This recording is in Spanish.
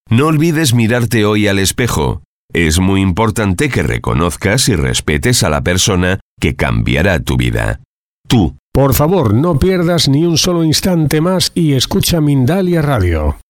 No olvides mirarte hoy al espejo. Es muy importante que reconozcas y respetes a la persona que cambiará tu vida. Tú. Por favor, no pierdas ni un solo instante más y escucha Mindalia Radio.